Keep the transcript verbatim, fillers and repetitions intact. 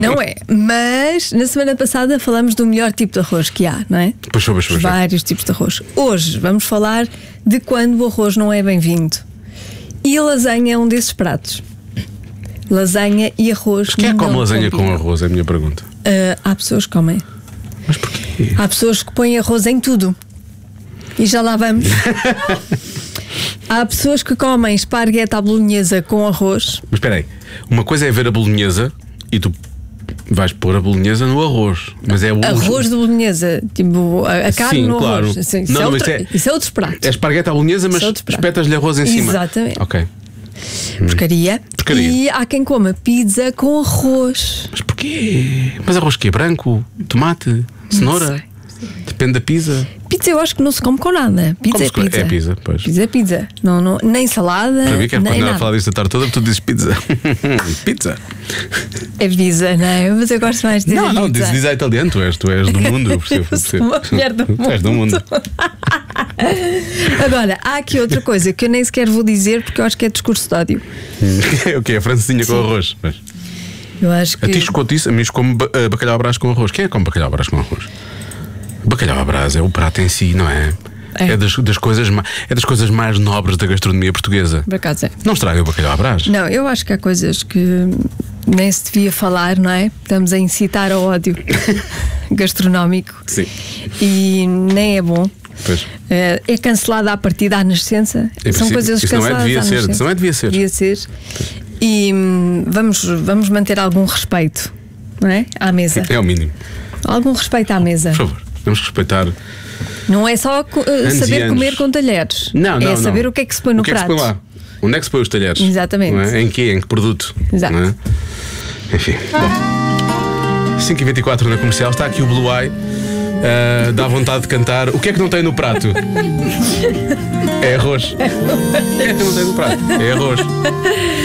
Não é, mas na semana passada falamos do melhor tipo de arroz que há, não é? Pois foi, pois foi. Vários tipos de arroz. Hoje vamos falar de quando o arroz não é bem-vindo. E a lasanha é um desses pratos. Lasanha e arroz. Mas quem é que come não lasanha com combinam. arroz? É a minha pergunta. Ah, há pessoas que comem. Mas porquê? Há pessoas que põem arroz em tudo. E já lá vamos. Há pessoas que comem esparguete à bolonhesa com arroz. Mas espera aí, uma coisa é ver a bolonhesa e tu vais pôr a bolonhesa no arroz. Mas é o Arroz de bolonhesa, tipo a, a carne Sim, no claro. arroz. Assim, isso, Não, é não, outro, isso é- isso é outros pratos. É esparguete à bolonhesa, mas São outros pratos. espetas-lhe arroz em cima. Exatamente. Ok. Porcaria. Porcaria. E há quem coma pizza com arroz. Mas porquê? Mas arroz que é branco? Tomate? Cenoura? Depende da pizza. Pizza eu acho que não se come com nada. Pizza Como é se come- pizza. é pizza, pois. Pizza é pizza. Não, não, nem salada. Para mim, quero nem continuar a nada. falar disto a tarde toda, porque tu dizes pizza. Pizza. É pizza, não é? Mas eu gosto mais de dizer Não, não, pizza. diz, diz a italiano, tu és, tu és do mundo. Eu percebo, Eu sou uma mulher do Tu és do mundo. Agora, há aqui outra coisa que eu nem sequer vou dizer porque eu acho que é discurso de ódio. O que é? A francesinha com arroz. Mas Eu acho que. a ti escoto isso, a mim como ba- eh, bacalhau à brás com arroz. Quem é que come bacalhau à brás com arroz? Bacalhau à brás é o prato em si, não é? É. É, das, das coisas, ma- é das coisas mais nobres da gastronomia portuguesa. Por acaso é. Não estraga o bacalhau à brás. Não, eu acho que há coisas que nem se devia falar, não é? Estamos a incitar ao ódio gastronómico. Sim. E nem é bom. Pois. É é cancelada à partida à nascença. Em São princípio, coisas isso não é, canceladas devia à ser, nascença. isso não é, devia ser. Devia ser. E hum, vamos, vamos manter algum respeito, não é? À mesa. É o mínimo. Algum respeito à mesa. Por favor, vamos respeitar. Não é só co- uh, Anos e saber anos. comer com talheres. Não, não, é saber não. o que é que se põe no o que é que prato. se põe lá? Onde é que se põe os talheres? Exatamente. Não é? Em quê? Em que produto? Exato. Não é? Enfim. Bom. cinco e vinte e quatro na comercial, está aqui o Blue Eye. Uh, dá vontade de cantar. O que é que não tem no prato? É arroz. O que é que não tem no prato? É arroz.